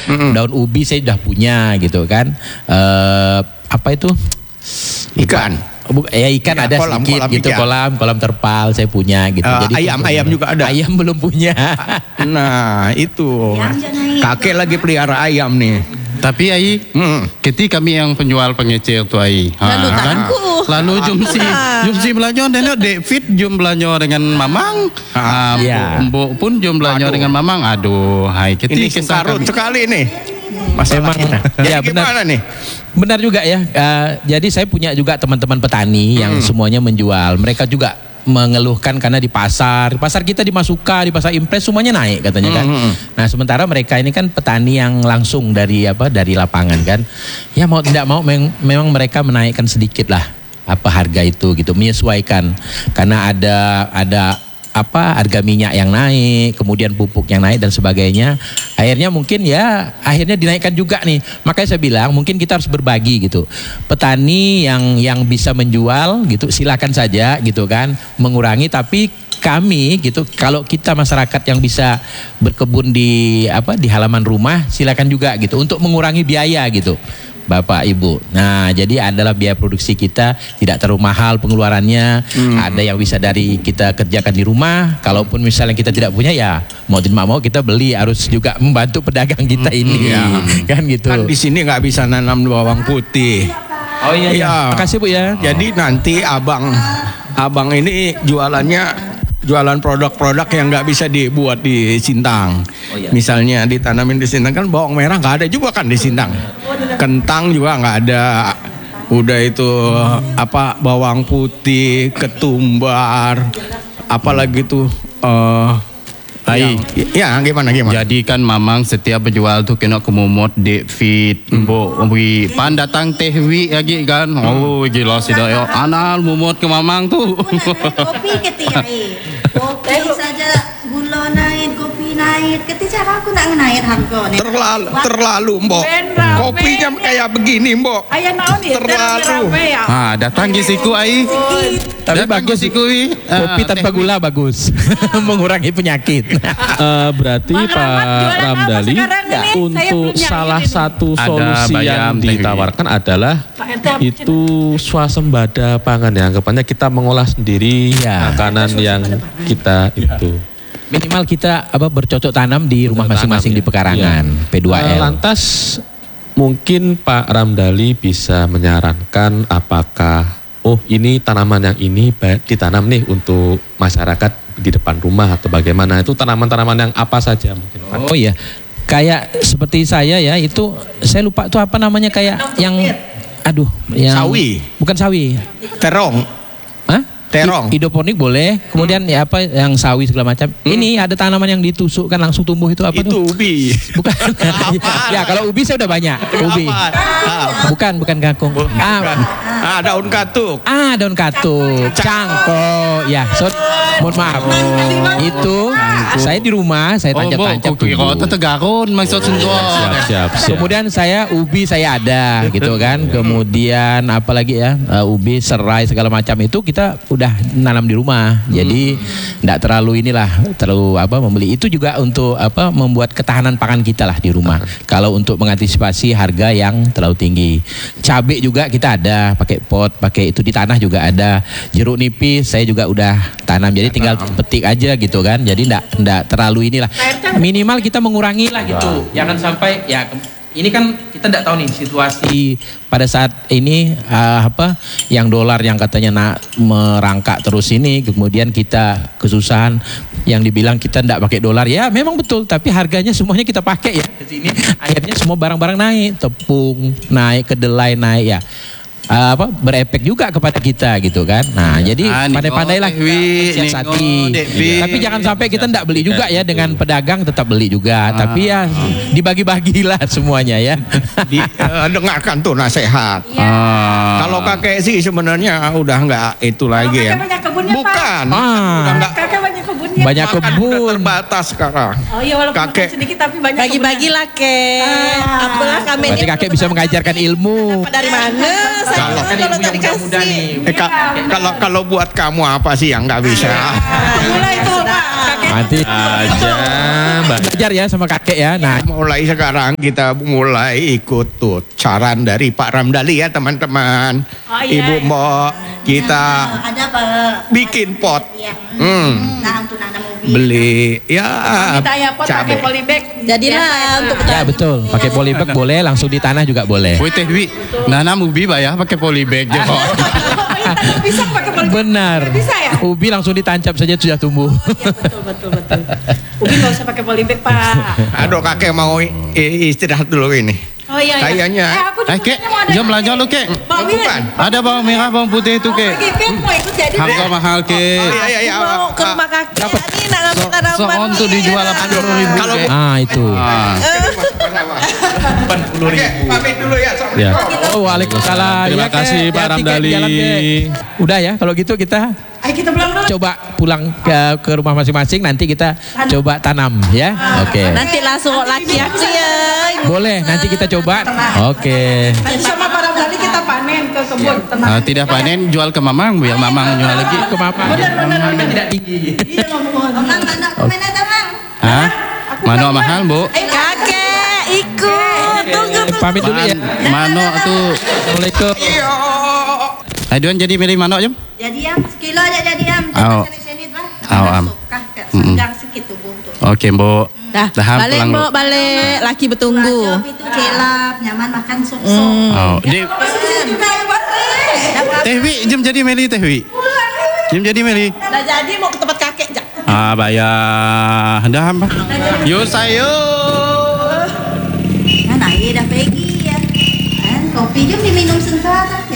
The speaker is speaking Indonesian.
Daun ubi saya sudah punya gitu kan. Apa itu? Ikan. Ya ikan Ya, ada kolam, sedikit kolam gitu, ikan. kolam terpal saya punya gitu. Jadi ayam juga ada. Ayam belum punya. Nah itu kakek lagi pelihara ayam nih. Tapi Ai, ketika kami yang penjual pengecer tuh Ai, Lalu kan? Lalu jumsi belanja dan David jum belanja dengan Mamang, iya. Mbok pun jum belanja dengan Mamang. Aduh, hai Ini ketika sengkarut sekali nih. Memang, ya gimana nih? Benar juga ya. Jadi saya punya juga teman-teman petani yang semuanya menjual. Mereka juga mengeluhkan karena di pasar kita di Masuka, di pasar impres semuanya naik katanya kan. Nah sementara mereka ini kan petani yang langsung dari lapangan kan. Ya mau tidak mau memang mereka menaikkan sedikit lah harga itu gitu, menyesuaikan karena ada harga minyak yang naik, kemudian pupuk yang naik dan sebagainya. Akhirnya mungkin akhirnya dinaikkan juga nih. Makanya saya bilang mungkin kita harus berbagi gitu. Petani yang bisa menjual gitu silakan saja gitu kan, mengurangi, tapi kami gitu kalau kita masyarakat yang bisa berkebun di halaman rumah silakan juga gitu untuk mengurangi biaya gitu. Bapak Ibu. Nah, jadi adalah biaya produksi kita tidak terlalu mahal pengeluarannya. Ada yang bisa dari kita kerjakan di rumah. Kalaupun misalnya kita tidak punya ya mau tidak mau kita beli, harus juga membantu pedagang kita ini. Kan gitu. Kan di sini nggak bisa nanam bawang putih. Oh iya. Ya. Makasih Bu ya. Jadi nanti abang ini jualan produk-produk yang nggak bisa dibuat di Sintang. Misalnya ditanamin di Sintang kan bawang merah nggak ada juga kan di Sintang. Kentang juga nggak ada. Udah itu bawang putih, ketumbar, apalagi tuh ya gimana? Jadi kan Mamang setiap penjual tuh kena kemumut David, Mbok pan datang teh wi lagi kan. Oh gila sih dah yo. Anal mumut ke Mamang tuh. Kopi ketika kopi saja gula naik, kopi naik. Ketika aku nak naik harga nih. Terlalu Mbok. Kopinya kayak begini Mbok. Terlalu. Datang gisiku Ai. Tapi bagus kopi tanpa gula bagus. Mengurangi penyakit. Berarti Pak Ramdhani untuk salah satu solusi yang ditawarkan adalah itu swasembada pangan ya, anggapannya kita mengolah sendiri makanan yang kita itu. Minimal kita bercocok tanam di rumah masing-masing di pekarangan P2L. Lantas mungkin Pak Ramdhani bisa menyarankan apakah ini tanaman yang ini baik ditanam nih untuk masyarakat di depan rumah atau bagaimana, itu tanaman-tanaman yang apa saja mungkin Pak? Oh iya, kayak seperti saya ya, itu saya lupa tuh apa namanya, kayak yang yang sawi, bukan sawi, terong. Terong. Hidroponik boleh, kemudian yang sawi segala macam. Ini ada tanaman yang ditusukkan langsung tumbuh itu apa tuh? Itu ubi. Bukan. Ya kalau ubi saya udah banyak. Ubi. Bukan kangkung. Daun katuk. Daun katuk. Cangkok. Ya, mohon maaf. Itu saya di rumah saya tancap-tancap dulu. Tegarun maksud Siap. Kemudian ubi saya ada gitu kan. Kemudian apalagi ya, ubi, serai segala macam itu kita udah nanam di rumah. Jadi enggak terlalu membeli. Itu juga untuk membuat ketahanan pangan kita lah di rumah. Kalau untuk mengantisipasi harga yang terlalu tinggi. Cabai juga kita ada, pakai pot, pakai itu di tanah juga ada. Jeruk nipis saya juga udah tanam. Jadi tinggal petik aja gitu kan. Jadi enggak terlalu inilah. Minimal kita mengurangi lah gitu. Jangan sampai ini kan kita tidak tahu nih situasi pada saat ini yang dolar yang katanya merangkak terus ini, kemudian kita kesusahan, yang dibilang kita tidak pakai dolar ya memang betul, tapi harganya semuanya kita pakai ya di sini, akhirnya semua barang-barang naik, tepung naik, kedelai naik ya. Berefek juga kepada kita gitu kan. Nah jadi pandai-pandailah siasati. Tapi jangan sampai kita tidak beli juga ya, dengan pedagang tetap beli juga. Tapi ya dibagi-bagilah semuanya ya. Dengarkan tuh nasihat. Kalau kakek sih sebenarnya udah nggak itu lagi ya. Bukan. Udah nggak. Banyak kebun. Terbatas sekarang. Oh iya, walaupun kakek sedikit tapi banyak. Bagi-bagilah Apalah kami. Berarti kakek bisa mengajarkan ilmu. Dari mana? Kalau nggak dikasih. Kalau buat kamu apa sih yang nggak bisa? Mulai itu Pak. Nanti Aja, Mbak. belajar ya sama kakek ya. Nah, Mulai sekarang kita mulai ikut tuh saran dari Pak Ramdhali ya teman-teman. Oh, iya. Ibu Mbok, kita Ada apa? bikin pot. Ya. Hmm. Nah, untuk nanam ubi. Beli ya Kita ya pot pakai cabai. polybag. Jadilah untuk ya betul. Pakai polybag boleh, langsung di tanah juga boleh. Woi Teh Wi, nanam ubi Pak ya pakai polybag je kok. Bisa pakai polybag. Benar. Bisa ya? Ubi langsung ditancap saja sudah tumbuh. Iya betul. Ubi nggak usah pakai polybag Pak. Aduh kakek mau istirahat dulu ini. Oh iya. Kayaknya. Aku juga Kek, mau ada. jom belanja lu Kek. Bawang merah. Bukan. Ada bawang merah, bawang putih itu Kek. Kek mau ikut jadi. Harga mahal Kek. Iya. mau ke rumah kakek nih nak ngambil tanaman. Seon tuh dijual 80.000 Kalau Kek. Ah, itu. Ah. 80.000. Pamit dulu ya. Ya. Oh, waalaikumsalam. Terima Ya, Kek. kasih, Pak Hati-hati, Kek, di Ramdhali. jalan, Kek. Udah ya, kalau gitu kita Ayo kita pulang dulu. coba pulang ke rumah masing-masing. Nanti kita coba tanam ya. Oke. Nanti langsung laki-laki ya. Boleh, nanti kita coba. Oke. Nanti sama para Ramdhali kita panen ke kebun. Tenang. Tidak panen jual ke Mamang biar Mamang jual lagi. Ke mama. Kan tidak tinggi. Mang, anak aku main ada, Mang. Hah? Mano mahal Bu? Kakek ikut. Tunggu. Pamit dulu ya. Mano tuh. Assalamualaikum. Aduan jadi milih mano jom? Jadi am, sekilo aja jadi am. Aw. Sini lah. Aw, am. Suka ke senggang segitu buntu. Oke Bu. Dah, Dah, balik pulang, Bu. Mbok, balik. Laki bertunggu. Job itu celap, nyaman makan sup-sup. Oh, di Juga ya, Bang. Teh Wi, jom jadi milih Teh Wi. Jom jadi milih. Dah jadi mau ke tempat kakek jak. Ah, bayar. Dah apa? Yo sayo. Kan air dah pergi ya. Kan kopi jom diminum sebentar.